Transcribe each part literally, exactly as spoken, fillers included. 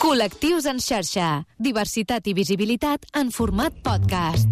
Col·lectius en xarxa. Diversitat i visibilitat en format podcast.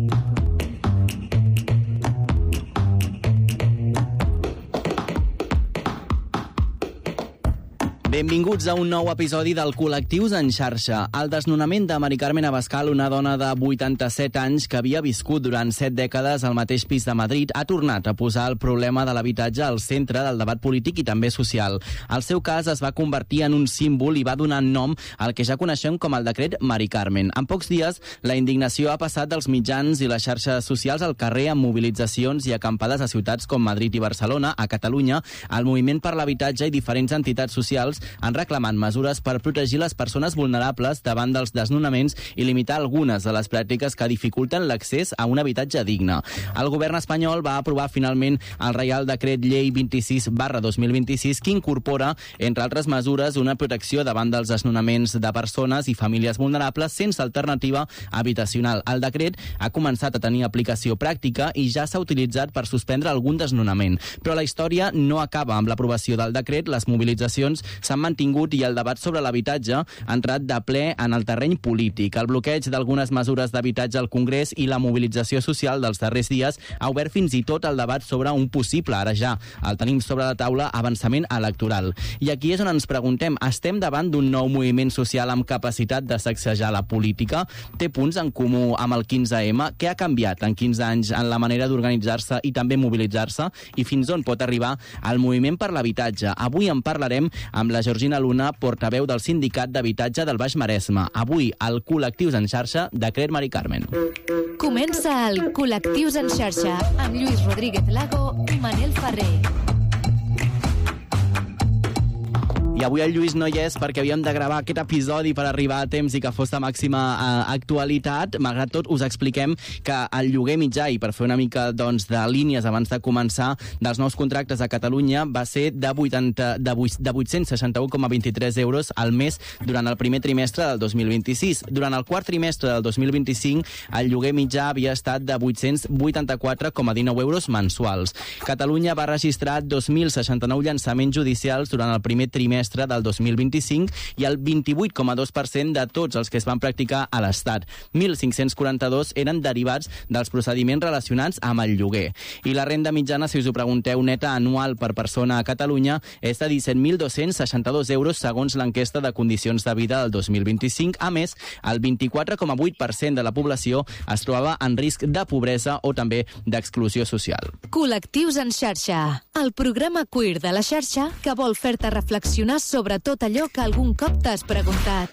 Benvinguts a un nou episodi del Col·lectius en xarxa. El desnonament de Mari Carmen Abascal, una dona de vuitanta-set anys que havia viscut durant set dècades al mateix pis de Madrid, ha tornat a posar el problema de l'habitatge al centre del debat polític i també social. El seu cas es va convertir en un símbol i va donar nom al que ja coneixem com el decret Mari Carmen. En pocs dies, la indignació ha passat dels mitjans i les xarxes socials al carrer amb mobilitzacions i acampades a ciutats com Madrid i Barcelona. A Catalunya, el Moviment per l'Habitatge i diferents entitats socials han reclamat mesures per protegir les persones vulnerables davant dels desnonaments i limitar algunes de les pràctiques que dificulten l'accés a un habitatge digne. El govern espanyol va aprovar finalment el Reial Decret Llei vint-i-sis barra dos mil vint-i-sis que incorpora, entre altres mesures, una protecció davant dels desnonaments de persones i famílies vulnerables sense alternativa habitacional. El decret ha començat a tenir aplicació pràctica i ja s'ha utilitzat per suspendre algun desnonament. Però la història no acaba amb l'aprovació del decret. Les mobilitzacions s'han mantingut i el debat sobre l'habitatge ha entrat de ple en el terreny polític. El bloqueig d'algunes mesures d'habitatge al Congrés i la mobilització social dels darrers dies ha obert fins i tot el debat sobre un possible, ara ja el tenim sobre la taula, avançament electoral. I aquí és on ens preguntem, estem davant d'un nou moviment social amb capacitat de sacsejar la política? Té punts en comú amb el quinze ema? Què ha canviat en quinze anys en la manera d'organitzar-se i també mobilitzar-se? I fins on pot arribar el moviment per l'habitatge? Avui en parlarem amb la Georgina Luna, portaveu del Sindicat d'Habitatge del Baix Maresme. Avui, al Col·lectius en xarxa, decret Mari Carmen. Comença el Col·lectius en xarxa amb Lluís Rodríguez Lago i Manel Ferrer. I avui el Lluís no hi és perquè havíem de gravar aquest episodi per arribar a temps i que fos de màxima eh, actualitat. Malgrat tot, us expliquem que el lloguer mitjà, i per fer una mica doncs, de línies abans de començar, dels nous contractes a Catalunya va ser de, vuitanta, de, de vuit-cents seixanta-u coma vint-i-tres euros al mes durant el primer trimestre del dos mil vint-i-sis. Durant el quart trimestre del dos mil vint-i-cinc, el lloguer mitjà havia estat de vuit-cents vuitanta-quatre coma dinou euros mensuals. Catalunya va registrar dos mil seixanta-nou llançaments judicials durant el primer trimestre del dos mil vint-i-cinc i el vint-i-vuit coma dos per cent de tots els que es van practicar a l'Estat. mil cinc-cents quaranta-dos eren derivats dels procediments relacionats amb el lloguer. I la renda mitjana, si us ho pregunteu, neta anual per persona a Catalunya és de disset mil dos-cents seixanta-dos euros segons l'enquesta de condicions de vida del dos mil vint-i-cinc. A més, el vint-i-quatre coma vuit per cent de la població es trobava en risc de pobresa o també d'exclusió social. Col·lectius en xarxa, el programa queer de la xarxa que vol fer-te reflexionar sobre tot allò que algun cop t'has preguntat.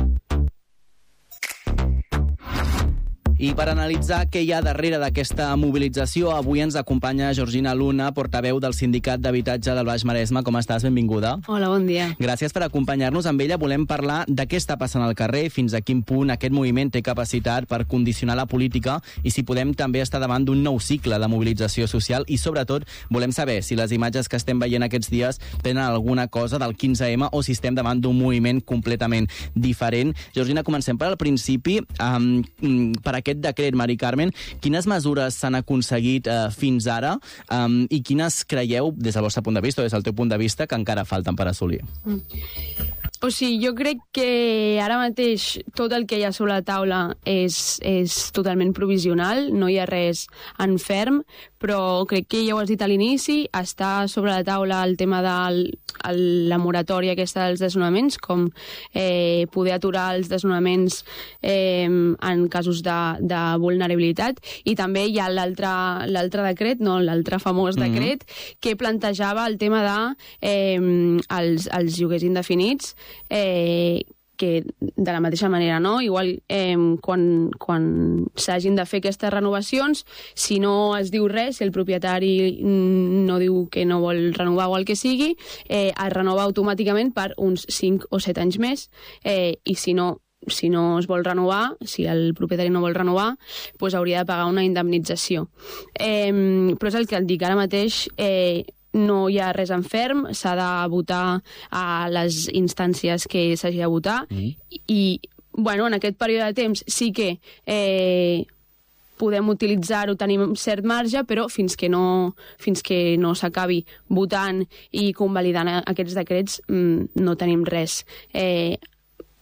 I per analitzar què hi ha darrere d'aquesta mobilització, avui ens acompanya Georgina Luna, portaveu del Sindicat d'Habitatge del Baix Maresme. Com estàs? Benvinguda. Hola, bon dia. Gràcies per acompanyar-nos. Amb ella volem parlar de què està passant al carrer, fins a quin punt aquest moviment té capacitat per condicionar la política i si podem també estar davant d'un nou cicle de mobilització social i, sobretot, volem saber si les imatges que estem veient aquests dies tenen alguna cosa del quinze ema o si estem davant d'un moviment completament diferent. Georgina, comencem per al principi. Um, per aquest decret Mari Carmen, quines mesures s'han aconseguit eh, fins ara um, i quines creieu, des del vostre punt de vista o des del teu punt de vista, que encara falten per assolir? Mm. O sigui, jo crec que ara mateix tot el que hi ha sobre la taula és, és totalment provisional, no hi ha res en ferm, però crec que ja ho has dit a l'inici, està sobre la taula el tema de el, la moratòria aquesta dels desnonaments, com eh, poder aturar els desnonaments eh, en casos de, de vulnerabilitat, i també hi ha l'altre decret, no, l'altre famós mm-hmm. decret, que plantejava el tema de eh, els, els lloguers indefinits, Eh, que de la mateixa manera, no? Igual eh, quan, quan s'hagin de fer aquestes renovacions, si no es diu res, si el propietari no diu que no vol renovar o el que sigui, eh, es renova automàticament per uns cinc o set anys més, eh, i si no si no es vol renovar, si el propietari no vol renovar, doncs hauria de pagar una indemnització. Eh, però és el que et dic, ara mateix eh, no hi ha res en ferm, s'ha de votar a les instàncies que s'hagi de votar mm. i, bueno, en aquest període de temps sí que eh, podem utilitzar-ho, tenim cert marge, però fins que no, fins que no s'acabi votant i convalidant aquests decrets no tenim res. Eh,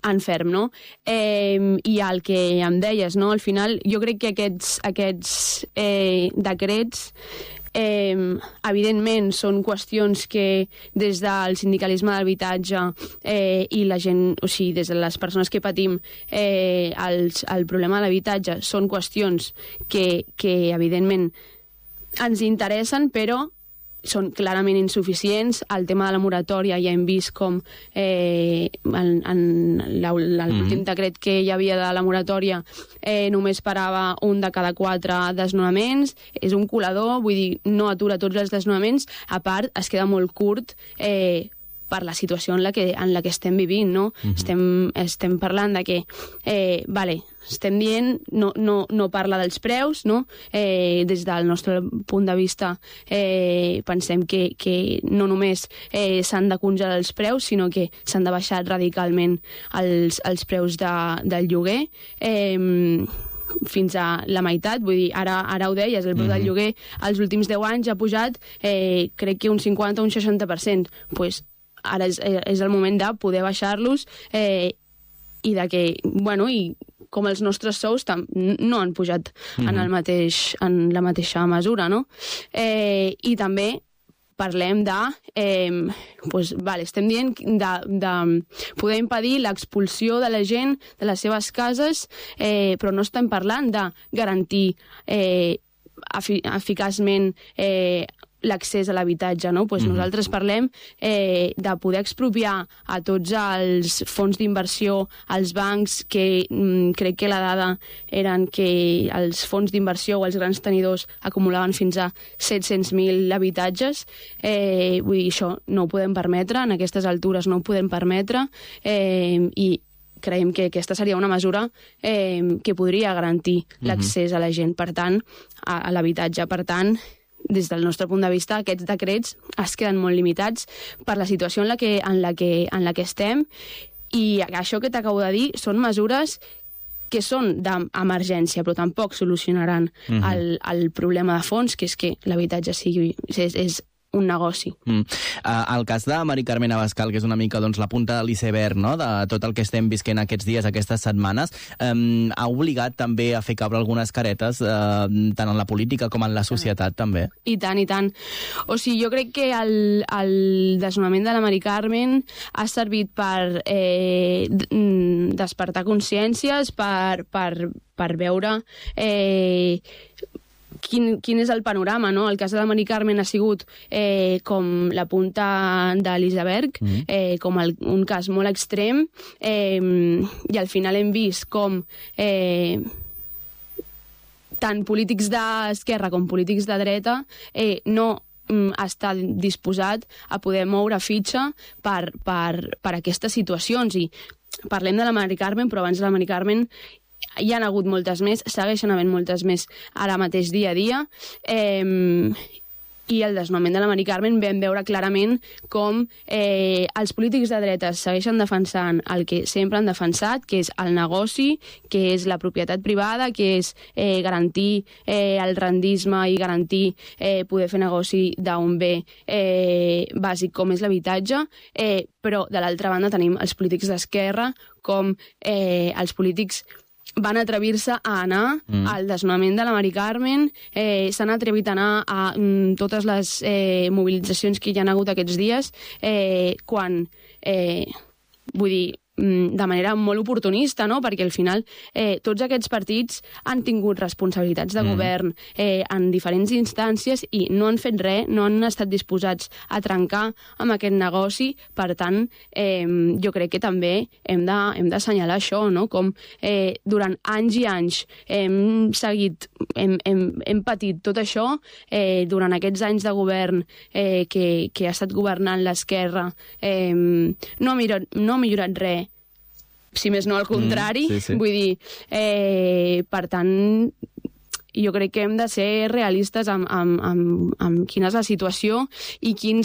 en ferm, no? Eh, I el que em deies, no? Al final, jo crec que aquests, aquests eh, decrets Eh, evidentment són qüestions que des del sindicalisme d'habitatge eh, i la gent, o sigui, des de les persones que patim eh, el, el problema de l'habitatge són qüestions que, que evidentment ens interessen, però són clarament insuficients. El tema de la moratòria ja hem vist com eh, en, en l'últim mm. decret que hi havia de la moratòria eh, només parava un de cada quatre desnonaments. És un colador, vull dir, no atura tots els desnonaments. A part, es queda molt curt eh, per la situació en la que, en la que estem vivint, no? Mm-hmm. Estem, estem parlant de que, eh, vale, estem dient, no, no, no parla dels preus, no? Eh, des del nostre punt de vista eh, pensem que, que no només eh, s'han de congelar els preus, sinó que s'han de baixar radicalment els, els preus de, del lloguer. Eh, fins a la meitat, vull dir, ara, ara ho deies, el preu mm-hmm. del lloguer els últims deu anys ha pujat, eh, crec que un cinquanta o un seixanta per cent. Doncs pues, ara és, és el moment de poder baixar-los eh, i de que, bueno, i com els nostres sous tam no han pujat mm-hmm. en, el mateix, en la mateixa mesura, no? Eh, I també parlem de... Eh, pues, vale, estem dient de, de poder impedir l'expulsió de la gent de les seves cases, eh, però no estem parlant de garantir eh, eficaçment eh, l'accés a l'habitatge, no? Pues mm-hmm. nosaltres parlem eh, de poder expropiar a tots els fons d'inversió, als bancs, que mm, crec que la dada eren que els fons d'inversió o els grans tenidors acumulaven fins a set-cents mil habitatges. Eh, vull dir, això no ho podem permetre, en aquestes altures no ho podem permetre, eh, i creiem que aquesta seria una mesura eh, que podria garantir mm-hmm. l'accés a la gent, per tant, a, a l'habitatge. Per tant, des del nostre punt de vista, aquests decrets es queden molt limitats per la situació en la que, en la que, en la que estem, i això que t'acabo de dir són mesures que són d'emergència, però tampoc solucionaran mm-hmm. el, el problema de fons, que és que l'habitatge sigui, és, és un negoci. Mm. Uh, el cas de Mari Carmen Abascal, que és una mica doncs, la punta de l'iceberg, no?, de tot el que estem visquent aquests dies, aquestes setmanes, um, ha obligat també a fer caure algunes caretes, uh, tant en la política com en la societat, també. I tant, i tant. O sigui, jo crec que el, el desnonament de la Mari Carmen ha servit per eh, despertar consciències, per, per, per veure... Eh, Quin, quin és el panorama, no? El cas de la Mari Carmen ha sigut eh, com la punta de l'iceberg, mm-hmm. eh, com el, un cas molt extrem, eh, i al final hem vist com eh, tant polítics d'esquerra com polítics de dreta eh, no està disposat a poder moure fitxa per, per, per aquestes situacions. I parlem de la Mari Carmen, però abans de la Mari Carmen hi ha hagut moltes més, segueixen havent moltes més ara mateix dia a dia, eh, i el desnonament de la Mari Carmen vam veure clarament com eh, els polítics de dretes segueixen defensant el que sempre han defensat, que és el negoci, que és la propietat privada, que és eh, garantir eh, el rendisme i garantir eh, poder fer negoci d'un bé eh, bàsic com és l'habitatge, eh, però de l'altra banda tenim els polítics d'esquerra com eh, els polítics van atrevir-se a anar mm. al desnonament de la Mari Carmen, eh, s'han atrevit a anar a mm, totes les eh, mobilitzacions que hi ha hagut aquests dies, eh, quan, eh, vull dir, de manera molt oportunista, no? Perquè al final eh, tots aquests partits han tingut responsabilitats de mm. govern eh, en diferents instàncies i no han fet res, no han estat disposats a trencar amb aquest negoci. Per tant, eh, jo crec que també hem de, hem d'assenyalar això, no? Com eh, durant anys i anys hem seguit, hem, hem, hem patit tot això, eh, durant aquests anys de govern eh, que, que ha estat governant l'esquerra, eh, no ha millorat, no ha millorat res, si més no al contrari, mm, sí, sí. Vull dir, eh, per tant, jo crec que hem de ser realistes amb, amb, amb, amb quina és la situació i quins,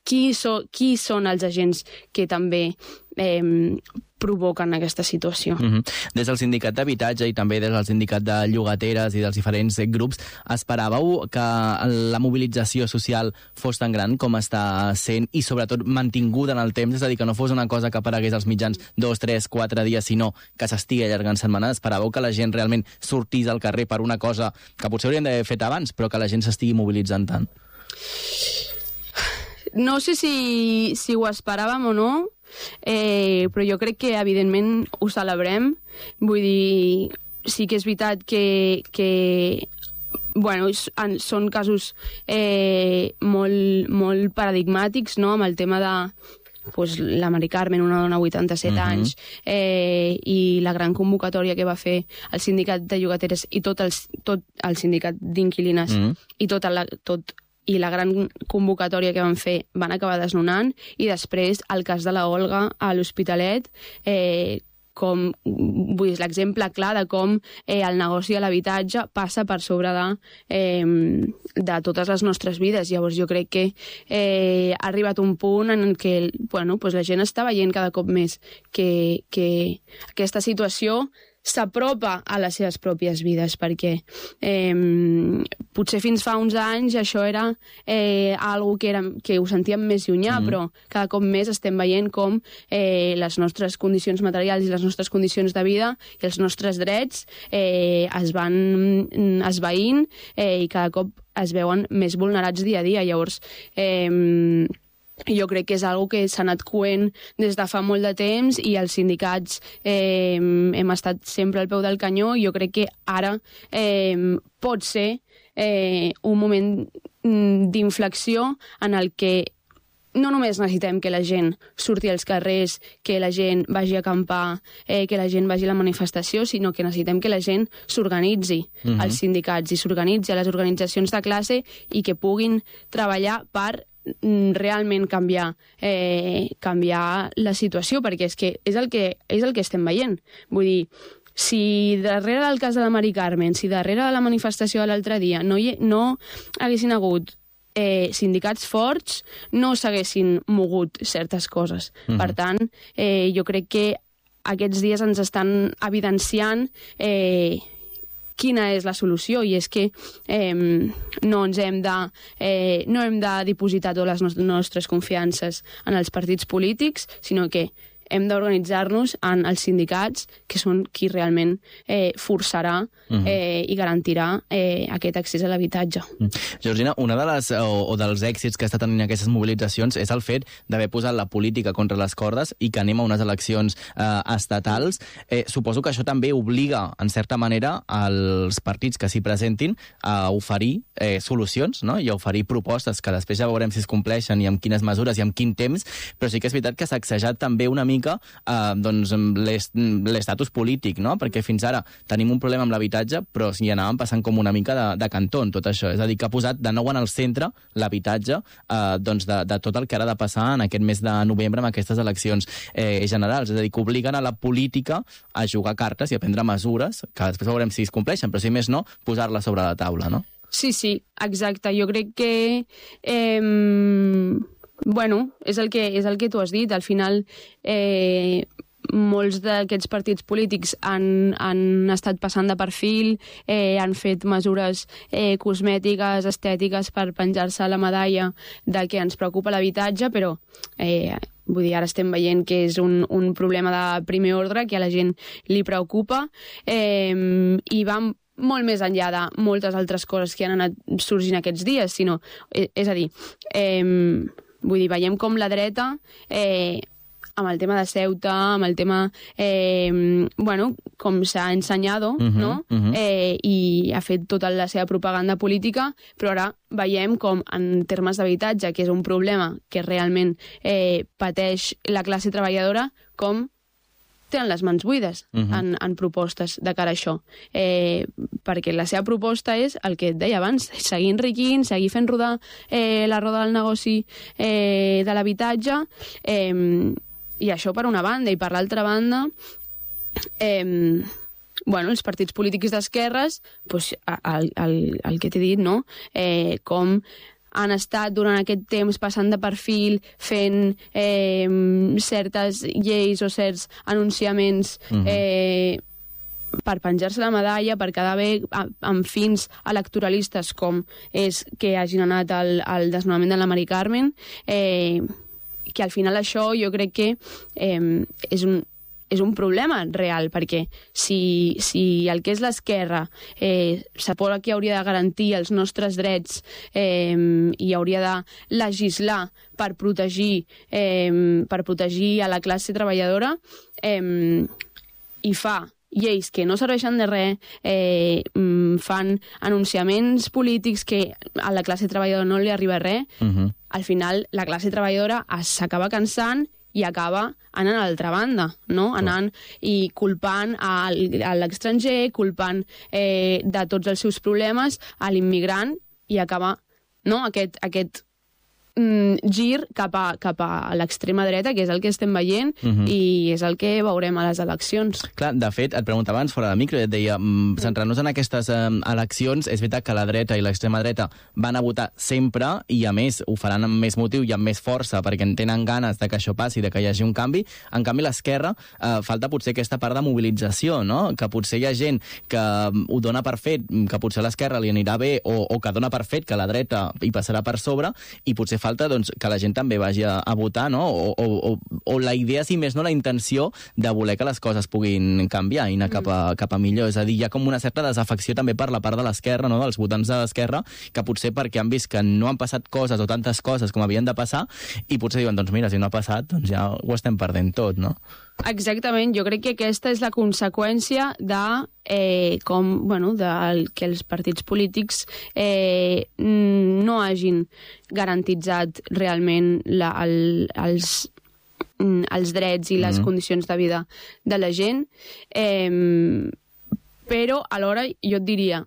qui, so, qui són els agents que també eh, provoquen aquesta situació. Mm-hmm. Des del sindicat d'habitatge i també des del sindicat de llogateres i dels diferents grups, esperàveu que la mobilització social fos tan gran com està sent i sobretot mantinguda en el temps, és a dir, que no fos una cosa que aparegués als mitjans dos, tres, quatre dies, sinó que s'estigui allargant setmanes? Esperàveu que la gent realment sortís al carrer per una cosa que potser hauríem d'haver fet abans, però que la gent s'estigui mobilitzant tant? No sé si, si ho esperàvem o no, eh, però jo crec que evidentment ho celebrem. Vull dir, sí que és veritat que, que bueno, són casos eh, molt, molt paradigmàtics, no?, amb el tema de pues, la Mari Carmen, una dona de vuitanta-set uh-huh. anys, eh, i la gran convocatòria que va fer el sindicat de llogateres i tot el, tot el sindicat d'inquilines uh-huh. i tot, el, tot i la gran convocatòria que van fer van acabar desnonant, i després el cas de la Olga a l'Hospitalet, eh, com, vull dir, l'exemple clar de com eh, el negoci de l'habitatge passa per sobre de, eh, de totes les nostres vides. Llavors jo crec que eh, ha arribat un punt en què bueno, pues la gent està veient cada cop més que, que aquesta situació s'apropa a les seves pròpies vides, perquè eh, potser fins fa uns anys això era eh, algo que, era, que ho sentíem més llunyà, mm. però cada cop més estem veient com eh, les nostres condicions materials i les nostres condicions de vida i els nostres drets eh, es van esvaint eh, i cada cop es veuen més vulnerats dia a dia. Llavors, eh, jo crec que és una cosa que s'ha anat coent des de fa molt de temps i els sindicats eh, hem estat sempre al peu del canyó, i jo crec que ara eh, pot ser eh, un moment d'inflexió en el que no només necessitem que la gent surti als carrers, que la gent vagi a acampar, eh, que la gent vagi a la manifestació, sinó que necessitem que la gent s'organitzi uh-huh. als sindicats i s'organitzi a les organitzacions de classe i que puguin treballar per realment canviar, eh, canviar la situació, perquè és que és el que, és el que estem veient. Vull dir, si darrere del cas de la Mari Carmen, si darrere de la manifestació de l'altre dia no, hi, no haguessin hagut eh, sindicats forts, no s'haguessin mogut certes coses. Uh-huh. Per tant, eh, jo crec que aquests dies ens estan evidenciant eh, quina és la solució, i és que eh, no ens hem de eh, no hem de dipositar totes les nostres confiances en els partits polítics, sinó que hem d'organitzar-nos en els sindicats, que són qui realment eh, forçarà eh, i garantirà eh, aquest accés a l'habitatge. Mm. Georgina, una de les, o, o dels èxits que està tenint aquestes mobilitzacions és el fet d'haver posat la política contra les cordes i que anem a unes eleccions eh, estatals. Eh, suposo que això també obliga, en certa manera, als partits que s'hi presentin a oferir eh, solucions, no?, i a oferir propostes que després ja veurem si es compleixen i amb quines mesures i amb quin temps, però sí que és veritat que s'ha sacsejat també una mica Uh, doncs, l'estatus polític, no? Perquè fins ara tenim un problema amb l'habitatge, però hi anàvem passant com una mica de, de cantó en tot això. És a dir, que ha posat de nou en el centre l'habitatge uh, doncs de, de tot el que ha de passar en aquest mes de novembre amb aquestes eleccions eh, generals. És a dir, que obliguen a la política a jugar cartes i a prendre mesures, que després veurem si es compleixen, però si més no, posar-la sobre la taula, no? Sí, sí, exacte. Jo crec que Eh... Bueno, és el que, és el que tu has dit. Al final, eh, molts d'aquests partits polítics han, han estat passant de perfil, eh, han fet mesures eh, cosmètiques, estètiques per penjar-se la medalla de que ens preocupa l'habitatge, però eh, vull dir, ara estem veient que és un, un problema de primer ordre, que a la gent li preocupa, eh, i vam molt més enllà de moltes altres coses que han anat sorgint aquests dies, sinó, és, és a dir, eh, vull dir, veiem com la dreta, eh, amb el tema de Ceuta, amb el tema, eh, bueno, com s'ha ensenyat, uh-huh, no? Uh-huh. Eh, i ha fet tota la seva propaganda política, però ara veiem com, en termes d'habitatge, que és un problema que realment eh, pateix la classe treballadora, com tenen les mans buides uh-huh. en, en propostes de cara a això. Eh, perquè la seva proposta és el que et deia abans, seguir enriquint, seguir fent rodar eh, la roda del negoci eh, de l'habitatge, eh, i això per una banda, i per l'altra banda, eh, bueno, els partits polítics d'esquerres, pues, el, el, el que t'he dit, no? Eh, com han estat durant aquest temps passant de perfil, fent eh, certes lleis o certs anunciaments uh-huh. eh, per penjar-se la medalla, per quedar bé amb fins electoralistes com és que hagin anat al, al desnonament de la Mari Carmen, eh, que al final això jo crec que eh, és un és un problema real, perquè si, si el que és l'esquerra eh, s'aposa que hauria de garantir els nostres drets eh, i hauria de legislar per protegir, eh, per protegir a la classe treballadora eh, i fa lleis que no serveixen de res, eh, fan anunciaments polítics que a la classe treballadora no li arriba res, uh-huh. al final la classe treballadora s'acaba cansant i acaba anant a l'altra banda, no? Anant i culpant a l'estranger, culpant eh, de tots els seus problemes a l'immigrant i acaba, no?, aquest, aquest mm, gir cap a, cap a l'extrema dreta, que és el que estem veient, uh-huh. i és el que veurem a les eleccions. Clar, de fet, et preguntava abans fora de micro, i et deia, mm, centrant-nos en aquestes eh, eleccions, és veritat que la dreta i l'extrema dreta van a votar sempre, i a més ho faran amb més motiu i amb més força, perquè en tenen ganes de que això passi, de que hi hagi un canvi. En canvi, l'esquerra eh, falta potser aquesta part de mobilització, no? Que potser hi ha gent que ho dona per fet, que potser a l'esquerra li anirà bé, o, o que dona per fet que la dreta hi passarà per sobre, i potser falta doncs, que la gent també vagi a, a votar, no? O, o, o, o la idea, si més no, la intenció de voler que les coses puguin canviar i anar cap a, cap a millor. És a dir, hi ha com una certa desafecció també per la part de l'esquerra, no? Dels votants de l'esquerra, que potser perquè han vist que no han passat coses o tantes coses com havien de passar, i potser diuen, doncs mira, si no ha passat, doncs ja ho estem perdent tot, no? Exactament, jo crec que aquesta és la conseqüència de eh, com, bueno, de que els partits polítics eh, no hagin garantitzat realment la, el, els, els drets i les mm-hmm. condicions de vida de la gent, eh, però alhora jo et diria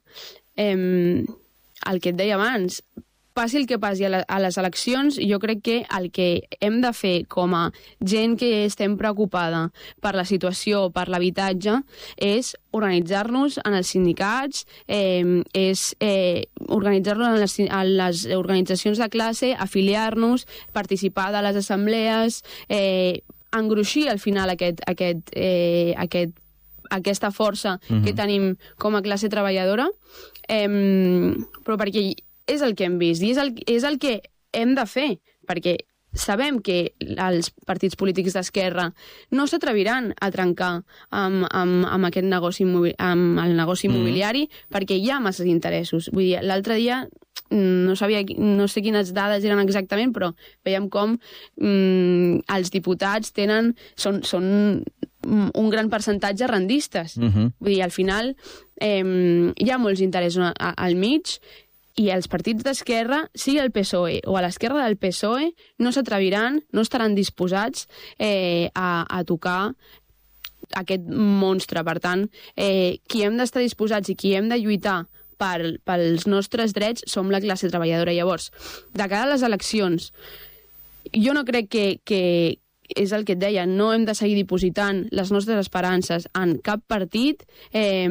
eh, el que et deia abans, passi el que passi a, la, a les eleccions, jo crec que el que hem de fer com a gent que estem preocupada per la situació, per l'habitatge, és organitzar-nos en els sindicats, eh, és eh, organitzar-nos en les, en les organitzacions de classe, afiliar-nos, participar de les assemblees, eh, engruixir al final aquest, aquest, eh, aquest aquesta força uh-huh. que tenim com a classe treballadora, eh, però perquè és el que hem vist i és el, és el que hem de fer, perquè sabem que els partits polítics d'esquerra no s'atreviran a trencar amb, amb, amb aquest negoci, amb el negoci mm. immobiliari, perquè hi ha masses interessos. Vull dir, l'altre dia no sabia, no sé quines dades eren exactament, però veiem com mm, els diputats tenen, són, són un gran percentatge rendistes. Mm-hmm. Vull dir, al final eh, hi ha molts interessos al mig, i els partits d'esquerra, sigui el P S O E o a l'esquerra del P S O E, no s'atreviran, no estaran disposats eh, a, a tocar aquest monstre. Per tant, eh, qui hem d'estar disposats i qui hem de lluitar per, pels nostres drets som la classe treballadora. Llavors, de cara a les eleccions, jo no crec que, que és el que et deia, no hem de seguir dipositant les nostres esperances en cap partit, eh,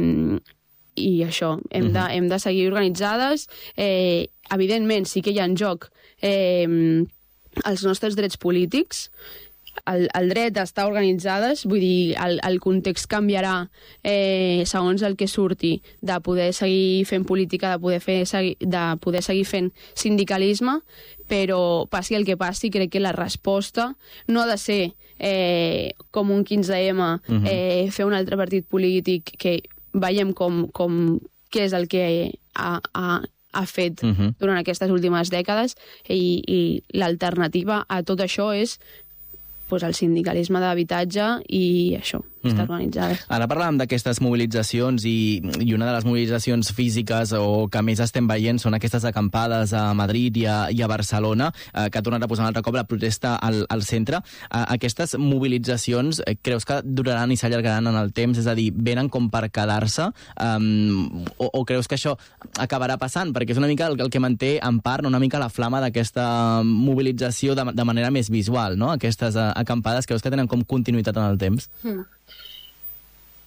i això, hem de, hem de seguir organitzades. Eh, evidentment, sí que hi ha en joc eh, els nostres drets polítics, el, el dret a estar organitzades, vull dir, el, el context canviarà eh, segons el que surti, de poder seguir fent política, de poder, fer, segui, de poder seguir fent sindicalisme, però passi el que passi, crec que la resposta no ha de ser eh, com un quinze ema, uh-huh. eh, fer un altre partit polític que veiem com, com què és el que ha, ha, ha fet uh-huh. durant aquestes últimes dècades, i, i l'alternativa a tot això és pues, el sindicalisme d'habitatge i això, mm-hmm. estar organitzades. Ara parlàvem d'aquestes mobilitzacions i, i una de les mobilitzacions físiques o que més estem veient són aquestes acampades a Madrid i a, i a Barcelona, eh, que ha tornat a posar un altre cop la protesta al, al centre. Eh, aquestes mobilitzacions eh, creus que duraran i s'allargaran en el temps? És a dir, venen com per quedar-se? Um, o, o creus que això acabarà passant? Perquè és una mica el, el que manté en part una mica la flama d'aquesta mobilització de, de manera més visual, no? Aquestes eh, acampades, creus que tenen com continuïtat en el temps? Mm.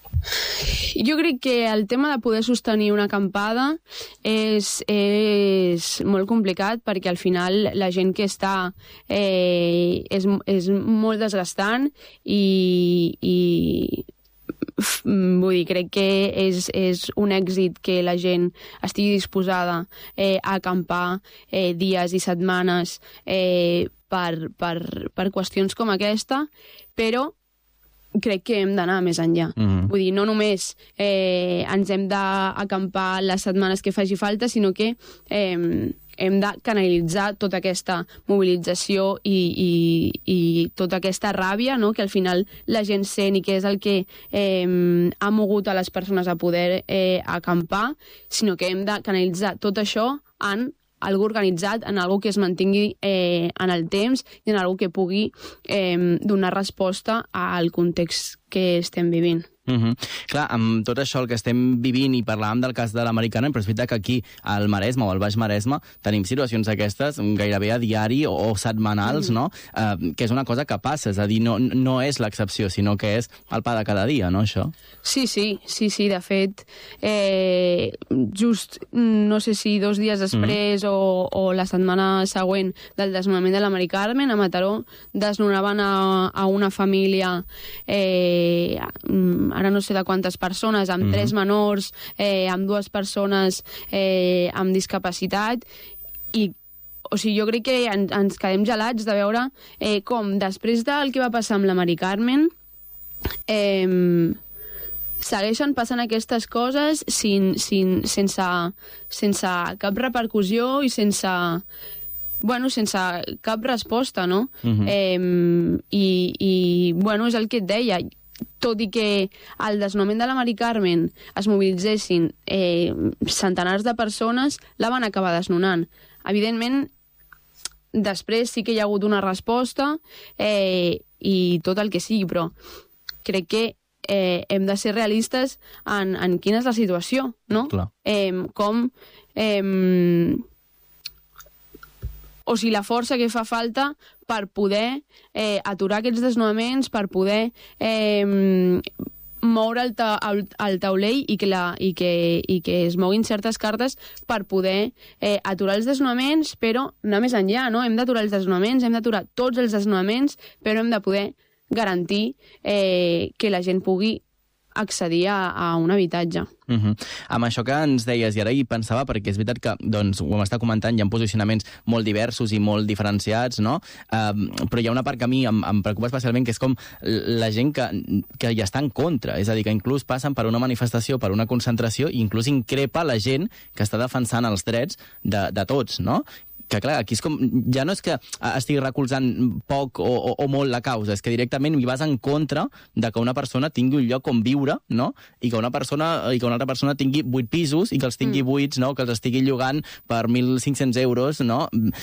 Jo crec que el tema de poder sostenir una acampada és, és molt complicat perquè al final la gent que està eh, és, és molt desgastant i, i vull dir, crec que és, és un èxit que la gent estigui disposada eh, a acampar eh, dies i setmanes eh, per, per, per qüestions com aquesta, però crec que hem d'anar més enllà. Mm-hmm. Vull dir, no només eh, ens hem d'acampar les setmanes que faci falta, sinó que eh, hem de canalitzar tota aquesta mobilització i, i, i tota aquesta ràbia, no?, que al final la gent sent i que és el que eh, ha mogut a les persones a poder eh, acampar, sinó que hem de canalitzar tot això en algo organitzat, en algo que es mantingui eh, en el temps i en algo que pugui eh, donar resposta al context que estem vivint. Mm-hmm. Clar, amb tot això el que estem vivint i parlàvem del cas de l'Americana, però és veritat que aquí al Maresme o al Baix Maresme tenim situacions d'aquestes gairebé a diari o, o setmanals, mm. no? Uh, que és una cosa que passa, és a dir, no, no és l'excepció, sinó que és el pa de cada dia, no, això? Sí, sí, sí, sí, de fet, eh, just, no sé si dos dies després mm. o, o la setmana següent del desnonament de la Mari Carmen, a Mataró desnonaven a, a una família eh, ara no sé de quantes persones, amb mm-hmm. tres menors, eh, amb dues persones eh, amb discapacitat, i o sigui, jo crec que en, ens quedem gelats de veure eh, com després del que va passar amb la Mari Carmen eh, segueixen passant aquestes coses sin, sin, sense, sense cap repercussió i sense... bueno, sense cap resposta, no? Mm-hmm. Eh, i, i, bueno, és el que et deia, tot i que al desnonament de la Mari Carmen es mobilitzessin eh, centenars de persones, la van acabar desnonant. Evidentment, després sí que hi ha hagut una resposta eh, i tot el que sigui, però crec que eh, hem de ser realistes en, en quina és la situació, no? Clar. Eh, com... Eh, o sigui, la força que fa falta per poder eh, aturar aquests desnonaments, per poder eh, moure el, ta el, el taulell i que, la, i, que, i que es moguin certes cartes per poder eh, aturar els desnonaments, però anar més enllà, no? Hem d'aturar els desnonaments, hem d'aturar tots els desnonaments, però hem de poder garantir eh, que la gent pugui accedir a, a un habitatge. Uh-huh. Amb això que ens deies, i ara hi pensava, perquè és veritat que, doncs, ho vam estar comentant, hi ha posicionaments molt diversos i molt diferenciats, no? Uh, però hi ha una part que a mi em, em preocupa especialment, que és com la gent que, que hi està en contra, és a dir, que inclús passen per una manifestació, per una concentració, i inclús increpa la gent que està defensant els drets de, de tots, no? Que clar, aquí és com, ja no és que estigui recolzant poc o, o, o molt la causa, és que directament hi vas en contra de que una persona tingui un lloc on viure, no? I que una persona i que una altra persona tingui vuit pisos i que els tingui mm. buits, no? Que els estigui llogant per mil cinc-cents euros, no?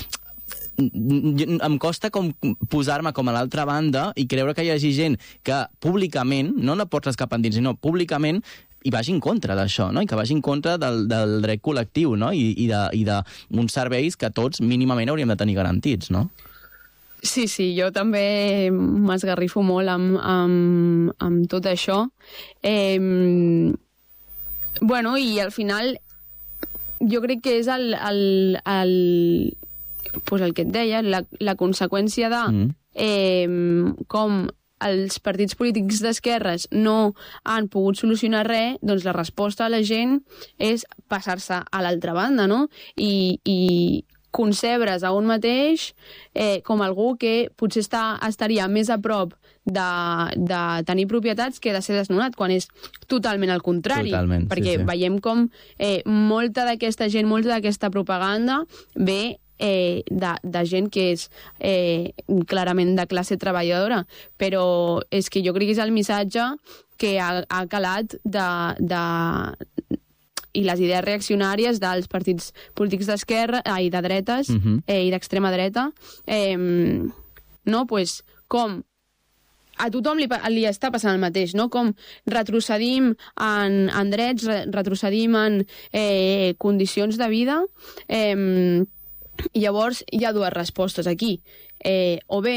Em costa com posar-me com a l'altra banda i creure que hi hagi gent que públicament, no la portes cap endins, sinó públicament i vagi en contra d'això, no? I que vagi en contra del, del dret col·lectiu, no? I, i de, i de uns serveis que tots mínimament hauríem de tenir garantits, no? Sí, sí, jo també m'esgarrifo molt amb, amb, amb tot això. Eh, bueno, i al final jo crec que és el, el, el, pues el que et deia, la, la conseqüència de mm. eh, com els partits polítics d'esquerres no han pogut solucionar res, doncs la resposta a la gent és passar-se a l'altra banda, no? I, i concebre's a un mateix eh, com algú que potser està, estaria més a prop de, de tenir propietats que de ser desnonat, quan és totalment al contrari. Totalment, perquè sí, sí. veiem com eh, molta d'aquesta gent, molta d'aquesta propaganda ve Eh, de, de gent que és eh, clarament de classe treballadora, però és que jo crec que és el missatge que ha, ha calat de, de, i les idees reaccionàries dels partits polítics d'esquerra i de dretes uh-huh. eh, i d'extrema dreta, eh, no? Pues, com a tothom li, li està passant el mateix, no? Com retrocedim en, en drets, retrocedim en eh, condicions de vida, eh, i llavors hi ha dues respostes aquí. Eh, o bé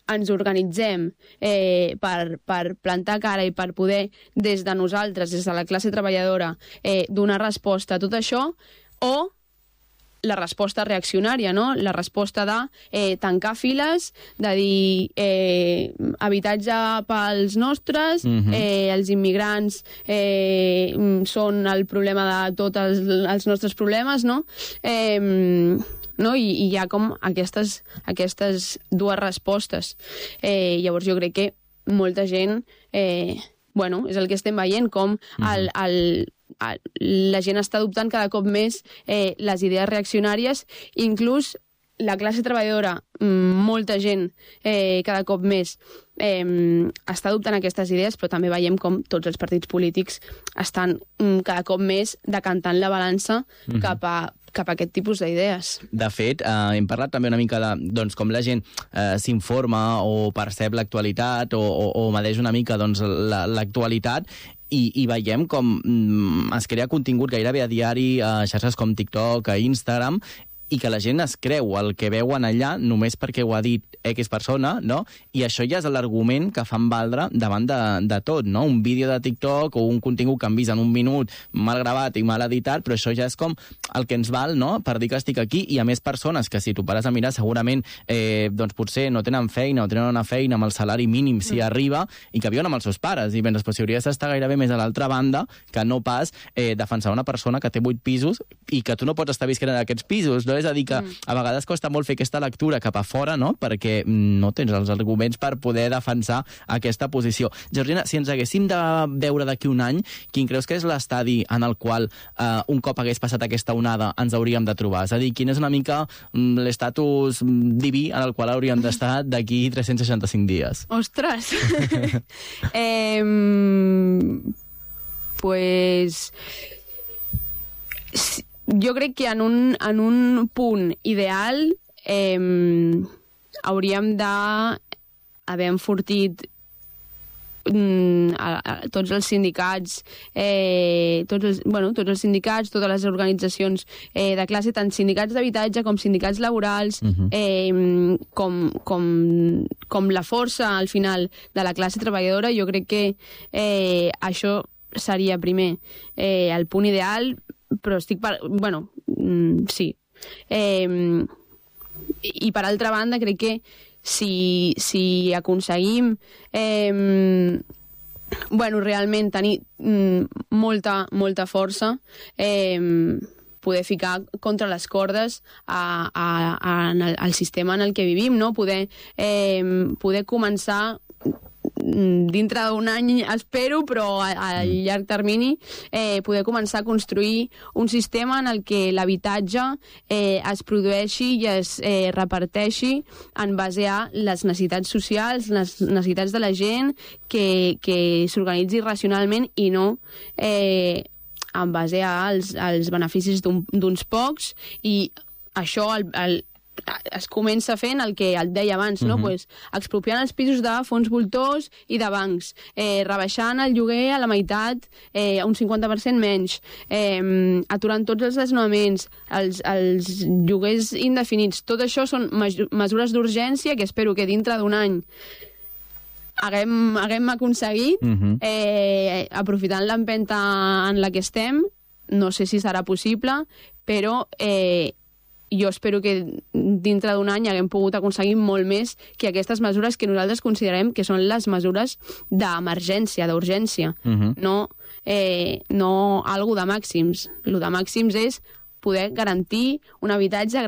ens organitzem eh, per, per plantar cara i per poder, des de nosaltres, des de la classe treballadora, eh, donar resposta a tot això, o la resposta reaccionària, no? La resposta de eh, tancar files, de dir eh, habitatge pels nostres, uh-huh. eh, els immigrants eh, són el problema de tots els, els nostres problemes, no? Eh, no? I, i hi ha com aquestes, aquestes dues respostes. Eh, llavors jo crec que molta gent, eh, bueno, és el que estem veient, com el, el la gent està adoptant cada cop més eh, les idees reaccionàries, inclús la classe treballadora, molta gent eh, cada cop més eh, està adoptant aquestes idees, però també veiem com tots els partits polítics estan mm, cada cop més decantant la balança mm-hmm. cap a cap a aquest tipus d'idees. De fet, eh, hem parlat també una mica de doncs, com la gent eh, s'informa o percep l'actualitat o, o, o medeix una mica doncs, la, l'actualitat i, i veiem com mm, es crea contingut gairebé a diari a xarxes com TikTok, a Instagram, i que la gent es creu el que veuen allà només perquè ho ha dit X persona, no? I això ja és l'argument que fan valdre davant de, de tot, no? Un vídeo de TikTok o un contingut que han vist en un minut mal gravat i mal editat, però això ja és com el que ens val, no?, per dir que estic aquí, i a més persones que si tu pares a mirar segurament eh, doncs potser no tenen feina o tenen una feina amb el salari mínim si mm. arriba i que viuen amb els seus pares, i ben després hauries d'estar gairebé més a l'altra banda que no pas eh, defensar una persona que té vuit pisos i que tu no pots estar visquent en aquests pisos, no? És a dir, que mm. a vegades costa molt fer aquesta lectura cap a fora, no?, perquè no tens els arguments per poder defensar aquesta posició. Georgina, si ens haguéssim de veure d'aquí un any, quin creus que és l'estadi en el qual eh, un cop hagués passat aquesta onada ens hauríem de trobar? És a dir, quin és una mica l'estatus diví en el qual hauríem d'estar d'aquí tres-cents seixanta-cinc dies? Ostres! eh, pues... Jo crec que en un, en un punt ideal eh, hauríem d'haver enfortit mm, a, a, tots els sindicats, eh, tots, els, bueno, tots els sindicats, totes les organitzacions eh, de classe, tant sindicats d'habitatge com sindicats laborals, uh-huh. eh, com, com, com la força, al final, de la classe treballadora. Jo crec que eh, això seria, primer, eh, el punt ideal, però estic... Per... Bueno, mm, sí. Eh, I per altra banda, crec que si, si aconseguim eh, bueno, realment tenir mm, molta, molta força, eh, poder ficar contra les cordes a, a, a, en el, al sistema en el que vivim, no? Poder, eh, poder començar dintre d'un any, espero, però a, a llarg termini, eh, poder començar a construir un sistema en el que l'habitatge eh, es produeixi i es eh, reparteixi en base a les necessitats socials, les necessitats de la gent, que, que s'organitzi racionalment i no eh, en base als, als beneficis d'un, d'uns pocs, i això el, el es comença fent el que et deia abans, no? Uh-huh. Pues, expropiant els pisos de fons voltors i de bancs, eh, rebaixant el lloguer a la meitat, eh, a un cinquanta per cent menys, eh, aturant tots els desnonaments, els, els lloguers indefinits. Tot això són mesures d'urgència que espero que dintre d'un any haguem, haguem aconseguit, uh-huh. eh, aprofitant l'empenta en la que estem. No sé si serà possible, però eh, jo espero que dintre d'un any haguem pogut aconseguir molt més que aquestes mesures que nosaltres considerem que són les mesures d'emergència, d'urgència, uh-huh. no, eh, no algo de màxims. Lo de màxims és poder garantir un habitatge